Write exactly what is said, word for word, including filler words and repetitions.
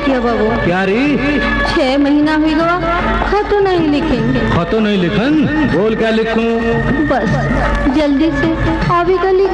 किया बाबू। क्या री? छह महीना हुई गवा, खतो नहीं लिखेंगे। खतो नहीं लिखन? बोल क्या लिखूं? बस जल्दी से अभी का लिख